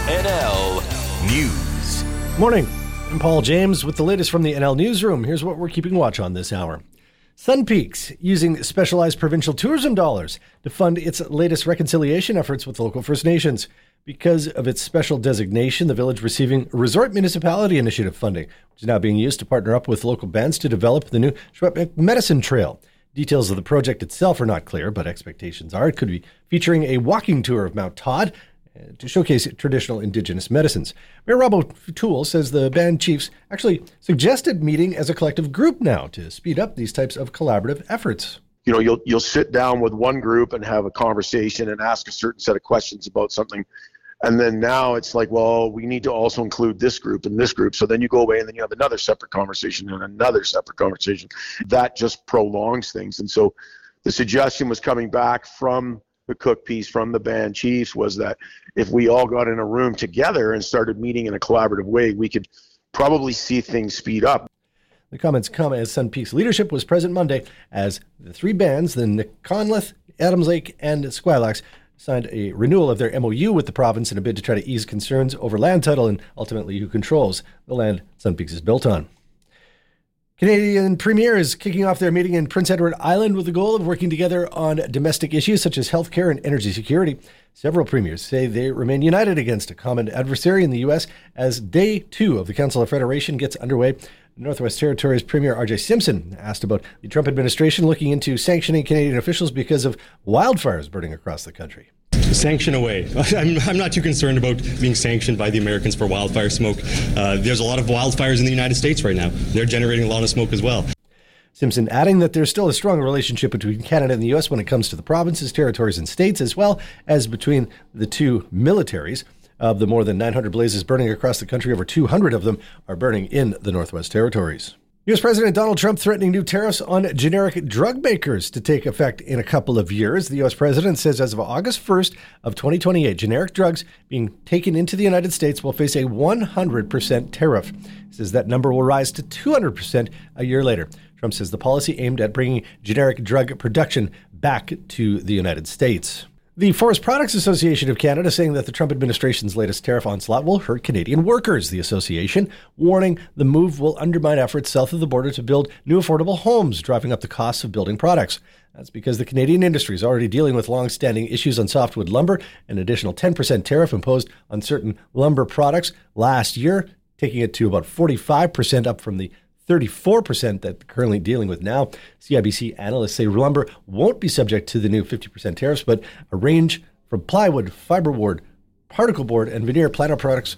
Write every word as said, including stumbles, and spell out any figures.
N L News. Morning. I'm Paul James with the latest from the N L Newsroom. Here's what we're keeping watch on this hour. Sun Peaks using specialized provincial tourism dollars to fund its latest reconciliation efforts with local First Nations. Because of its special designation, the village receiving Resort Municipality Initiative funding, which is now being used to partner up with local bands to develop the new Secwépemc Medicine Trail. Details of the project itself are not clear, but expectations are it could be featuring a walking tour of Mount Todd to showcase traditional Indigenous medicines. Mayor Rob O'Toole says the band chiefs actually suggested meeting as a collective group now to speed up these types of collaborative efforts. You know, you'll you'll sit down with one group and have a conversation and ask a certain set of questions about something. And then now it's like, well, we need to also include this group and this group. So then you go away and then you have another separate conversation and another separate conversation. That just prolongs things. And so the suggestion was coming back from the Cook piece, from the band chiefs, was that if we all got in a room together and started meeting in a collaborative way, we could probably see things speed up. The comments come as Sun Peaks leadership was present Monday as the three bands, the Niconlith, Adams Lake, and Squilax, signed a renewal of their M O U with the province in a bid to try to ease concerns over land title and ultimately who controls the land Sun Peaks is built on. Canadian Premier is kicking off their meeting in Prince Edward Island with the goal of working together on domestic issues such as healthcare and energy security. Several premiers say they remain united against a common adversary in the U S as day two of the Council of Federation gets underway. Northwest Territories Premier R J Simpson asked about the Trump administration looking into sanctioning Canadian officials because of wildfires burning across the country. Sanction away. I'm, I'm not too concerned about being sanctioned by the Americans for wildfire smoke. Uh, there's a lot of wildfires in the United States right now. They're generating a lot of smoke as well. Simpson adding that there's still a strong relationship between Canada and the U S when it comes to the provinces, territories, and states, as well as between the two militaries. Of the more than nine hundred blazes burning across the country, over two hundred of them are burning in the Northwest Territories. U S President Donald Trump threatening new tariffs on generic drug makers to take effect in a couple of years. The U S president says as of August first of twenty twenty-eight, generic drugs being taken into the United States will face a one hundred percent tariff. He says that number will rise to two hundred percent a year later. Trump says the policy aimed at bringing generic drug production back to the United States. The Forest Products Association of Canada saying that the Trump administration's latest tariff onslaught will hurt Canadian workers. The association warning the move will undermine efforts south of the border to build new affordable homes, driving up the costs of building products. That's because the Canadian industry is already dealing with long-standing issues on softwood lumber, an additional ten percent tariff imposed on certain lumber products last year, taking it to about forty-five percent up from the thirty-four percent that they're currently dealing with now. C I B C analysts say lumber won't be subject to the new fifty percent tariffs, but a range from plywood, fiberboard, particle board, and veneer planter products